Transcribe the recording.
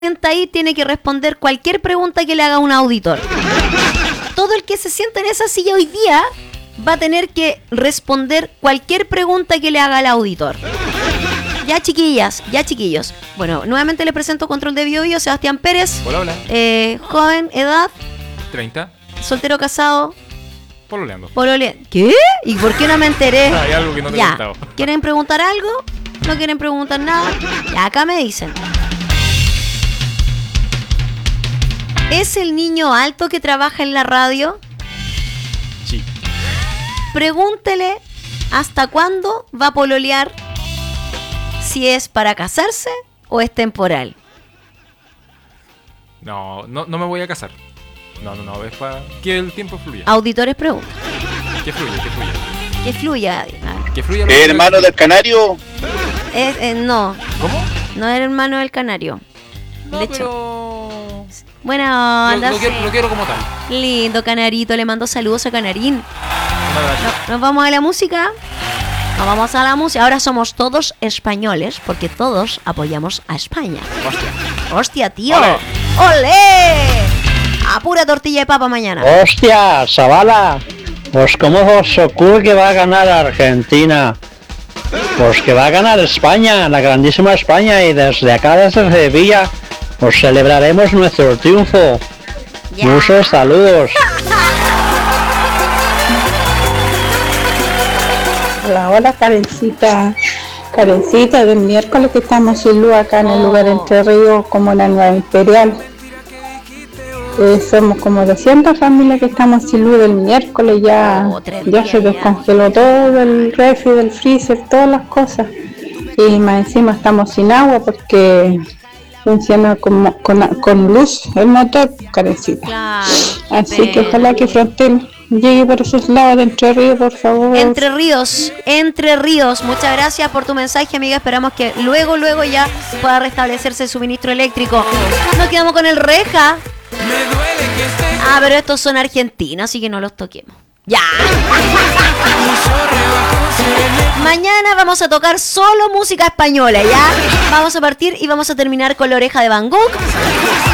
sienta ahí tiene que responder cualquier pregunta que le haga un auditor. Todo el que se sienta en esa silla hoy día va a tener que responder cualquier pregunta que le haga el auditor. Ya chiquillas, ya chiquillos. Bueno, nuevamente le presento Control de Bio Bio, Sebastián Pérez. Hola, hola. Joven, edad, 30. soltero, casado, Pololeando. ¿Qué? ¿Y por qué no me enteré? Hay algo que no te he Ya. contado. ¿Quieren preguntar algo? ¿No quieren preguntar nada? Ya, acá me dicen. ¿Es el niño alto que trabaja en la radio? Sí. Pregúntele hasta cuándo va a pololear, si es para casarse o es temporal. No me voy a casar. No, es para que el tiempo fluya. Auditores preguntan. Que fluya. Que fluya. Que fluya. ¿Hermano del Canario? No, ¿Cómo? no es hermano del Canario. No, De hecho. pero... Buena onda. Lo quiero como tal. Lindo Canarito, le mando saludos a Canarín. Un abrazo. ¿Nos vamos a la música? Nos vamos a la música. Ahora somos todos españoles porque todos apoyamos a España. ¡Hostia, tío! ¡Ole! ¡Olé! A pura tortilla de papa mañana. ¡Hostia, chavala! Pues ¿cómo os ocurre que va a ganar Argentina? Pues que va a ganar España, la grandísima España, y desde acá, desde Sevilla, os celebraremos nuestro triunfo. Ya. Muchos saludos. Hola, Karencita. Karencita, del miércoles que estamos sin luz acá en el lugar Entre Ríos, como la Nueva Imperial. Somos como 200 familias que estamos sin luz del miércoles, ya se descongeló todo el refri, del freezer, todas las cosas. Y más encima estamos sin agua porque funciona con luz el motor, Karencita. Claro, Así que ojalá que Frontel llegue por esos lados de Entre Ríos, por favor. Entre Ríos. Muchas gracias por tu mensaje, amiga. Esperamos que luego ya pueda restablecerse el suministro eléctrico. Nos quedamos con el Reja. Pero estos son argentinos, así que no los toquemos. Ya. Mañana vamos a tocar solo música española, ¿ya? Vamos a partir y vamos a terminar con La Oreja de Van Gogh.